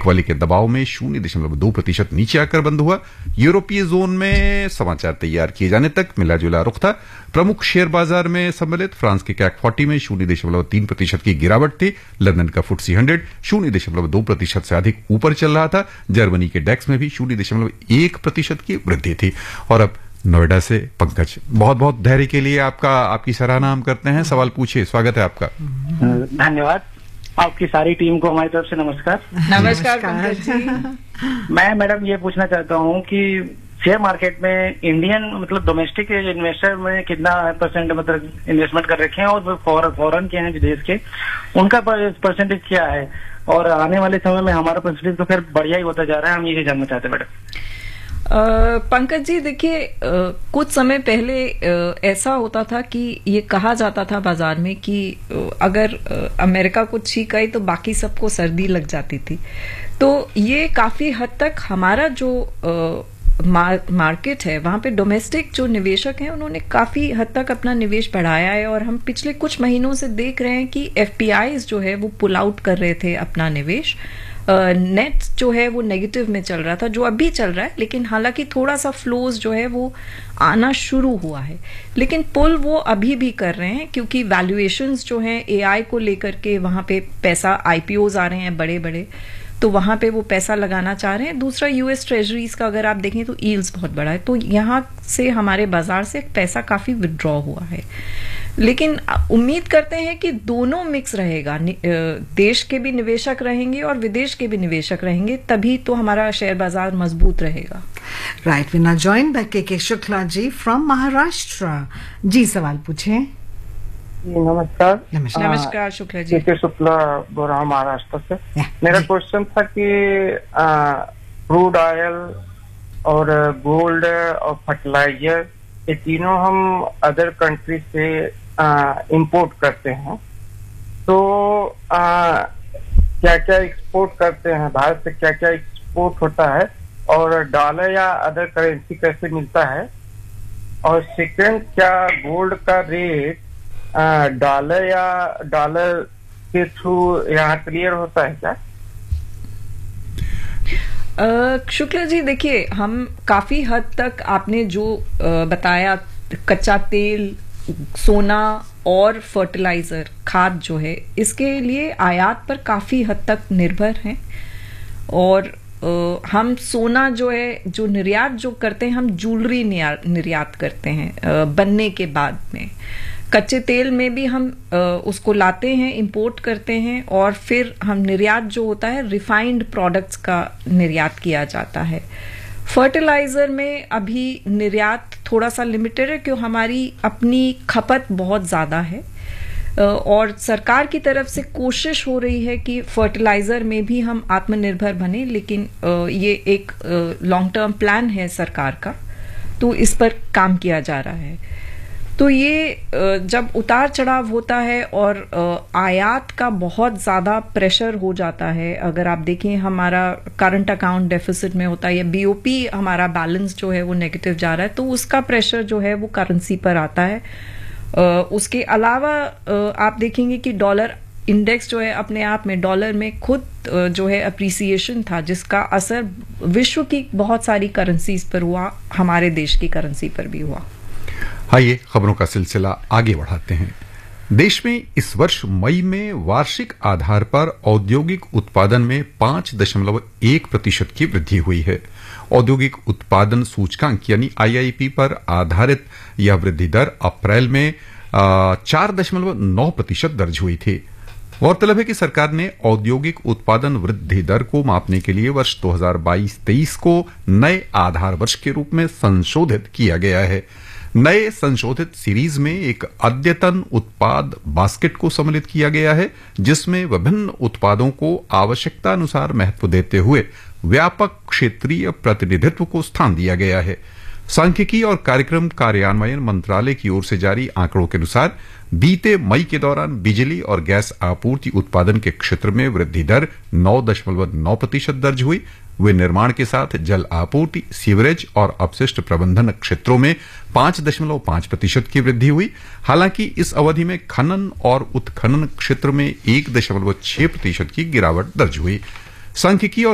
एक वाले के दबाव में 0.2% नीचे आकर बंद हुआ। यूरोपीय जोन में समाचार तैयार किए जाने तक मिला जुला रुख था। प्रमुख शेयर बाजार में सम्मिलित फ्रांस के कैक 40 में 0.3% की गिरावट थी। लंदन का FTSE 100 0.2% से अधिक ऊपर चल रहा था। जर्मनी के डेक्स में भी 0.1% की वृद्धि थी। और अब नोएडा से पंकज, बहुत बहुत धैर्य के लिए आपकी सराहना हम करते हैं। सवाल पूछिए, स्वागत है आपका। धन्यवाद। आपकी सारी टीम को हमारी तरफ से नमस्कार। नमस्कार पंकज जी। मैं मैडम ये पूछना चाहता हूँ कि शेयर मार्केट में इंडियन मतलब डोमेस्टिक इन्वेस्टर में कितना परसेंट मतलब इन्वेस्टमेंट कर रखे हैं और फॉरेन के हैं विदेश के, उनका परसेंटेज क्या है? और आने वाले समय में हमारा परसेंटेज तो फिर बढ़िया ही होता जा रहा है, हम ये जानना चाहते हैं मैडम। पंकज जी देखिए, कुछ समय पहले ऐसा होता था कि ये कहा जाता था बाजार में कि अगर अमेरिका को छींक आई तो बाकी सबको सर्दी लग जाती थी। तो ये काफी हद तक हमारा जो मार्केट है वहां पे डोमेस्टिक जो निवेशक हैं उन्होंने काफी हद तक अपना निवेश बढ़ाया है। और हम पिछले कुछ महीनों से देख रहे हैं कि FPIs जो है वो पुल आउट कर रहे थे अपना निवेश। नेट जो है वो नेगेटिव में चल रहा था, जो अभी चल रहा है, लेकिन हालांकि थोड़ा सा फ्लोज जो है वो आना शुरू हुआ है। लेकिन पुल वो अभी भी कर रहे हैं क्योंकि वैल्यूएशंस जो हैं AI को लेकर के वहां पे पैसा IPOs आ रहे हैं बड़े बड़े, तो वहां पे वो पैसा लगाना चाह रहे हैं। दूसरा US ट्रेजरीज का अगर आप देखें तो यील्ड्स बहुत बड़ा है, तो यहाँ से हमारे बाजार से पैसा काफी विड्रॉ हुआ है। लेकिन उम्मीद करते हैं कि दोनों मिक्स रहेगा, देश के भी निवेशक रहेंगे और विदेश के भी निवेशक रहेंगे, तभी तो हमारा शेयर बाजार मजबूत रहेगा। Right, we now join bye के शुक्ला जी फ्रॉम महाराष्ट्र। जी सवाल पूछें। नमस्कार। नमस्कार शुक्ला जी। के शुक्ला बोल रहा हूँ महाराष्ट्र से। मेरा क्वेश्चन था कि क्रूड ऑयल और गोल्ड और फर्टिलाइजर ये तीनों हम अदर कंट्री से इंपोर्ट करते हैं, तो क्या क्या एक्सपोर्ट करते हैं, भारत से क्या क्या एक्सपोर्ट होता है और डॉलर या अदर करेंसी कैसे मिलता है? और सेकंड, क्या गोल्ड का रेट डॉलर के थ्रू यहाँ क्लियर होता है क्या? शुक्ला जी देखिए, हम काफी हद तक आपने जो बताया कच्चा तेल, सोना और फर्टिलाइजर खाद जो है, इसके लिए आयात पर काफी हद तक निर्भर हैं। और हम सोना जो है जो निर्यात जो करते हैं, हम ज्वेलरी निर्यात करते हैं बनने के बाद में। कच्चे तेल में भी हम उसको लाते हैं, इंपोर्ट करते हैं, और फिर हम निर्यात जो होता है रिफाइंड प्रोडक्ट्स का निर्यात किया जाता है। फर्टिलाइजर में अभी निर्यात थोड़ा सा लिमिटेड है क्यों हमारी अपनी खपत बहुत ज्यादा है, और सरकार की तरफ से कोशिश हो रही है कि फर्टिलाइजर में भी हम आत्मनिर्भर बने, लेकिन ये एक लॉन्ग टर्म प्लान है सरकार का, तो इस पर काम किया जा रहा है। तो ये जब उतार चढ़ाव होता है और आयात का बहुत ज्यादा प्रेशर हो जाता है, अगर आप देखें हमारा करंट अकाउंट डेफिसिट में होता है या BOP हमारा बैलेंस जो है वो नेगेटिव जा रहा है, तो उसका प्रेशर जो है वो करेंसी पर आता है। उसके अलावा आप देखेंगे कि डॉलर इंडेक्स जो है अपने आप में डॉलर में खुद जो है अप्रिसिएशन था, जिसका असर विश्व की बहुत सारी करेंसीज पर हुआ, हमारे देश की करेंसी पर भी हुआ। आइए खबरों का सिलसिला आगे बढ़ाते हैं। देश में इस वर्ष मई में वार्षिक आधार पर औद्योगिक उत्पादन में 5.1% की वृद्धि हुई है। औद्योगिक उत्पादन सूचकांक यानी IIP पर आधारित यह वृद्धि दर अप्रैल में 4.9% दर्ज हुई थी। गौरतलब है कि सरकार ने औद्योगिक उत्पादन वृद्धि दर को मापने के लिए वर्ष 2022-23 को नए आधार वर्ष के रूप में संशोधित किया गया है। नए संशोधित सीरीज में एक अद्यतन उत्पाद बास्केट को सम्मिलित किया गया है, जिसमें विभिन्न उत्पादों को आवश्यकता अनुसार महत्व देते हुए व्यापक क्षेत्रीय प्रतिनिधित्व को स्थान दिया गया है। सांख्यिकी और कार्यक्रम कार्यान्वयन मंत्रालय की ओर से जारी आंकड़ों के अनुसार बीते मई के दौरान बिजली और गैस आपूर्ति उत्पादन के क्षेत्र में वृद्धि दर 9.9% दर्ज हुई। वे निर्माण के साथ जल आपूर्ति, सीवरेज और अपशिष्ट प्रबंधन क्षेत्रों में 5.5% की वृद्धि हुई। हालांकि इस अवधि में खनन और उत्खनन क्षेत्र में 1.6% की गिरावट दर्ज हुई। सांख्यिकी और